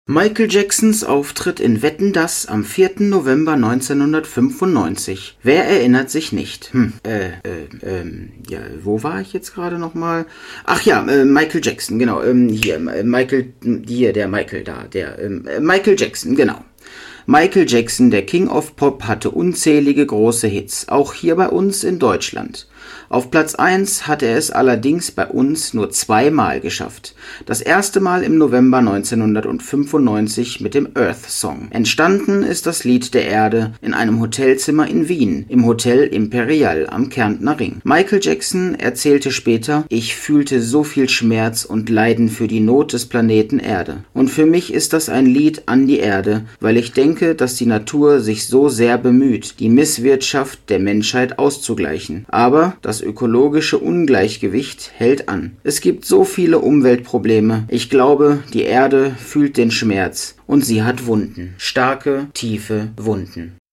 Michael Jacksons Auftritt in Wetten, dass am 4. November 1995. Wer erinnert sich nicht? Ja, wo war ich jetzt gerade nochmal? Ach ja, Michael Jackson, genau. Michael Jackson, genau. Michael Jackson, der King of Pop, hatte unzählige große Hits, auch hier bei uns in Deutschland. Auf Platz 1 hat er es allerdings bei uns nur zweimal geschafft. Das erste Mal im November 1995 mit dem Earth Song. Entstanden ist das Lied der Erde in einem Hotelzimmer in Wien, im Hotel Imperial am Kärntner Ring. Michael Jackson erzählte später: Ich fühlte so viel Schmerz und Leiden für die Not des Planeten Erde. Und für mich ist das ein Lied an die Erde, weil ich denke, dass die Natur sich so sehr bemüht, die Misswirtschaft der Menschheit auszugleichen. Aber das ökologische Ungleichgewicht hält an. Es gibt so viele Umweltprobleme. Ich glaube, die Erde fühlt den Schmerz und sie hat Wunden. Starke, tiefe Wunden.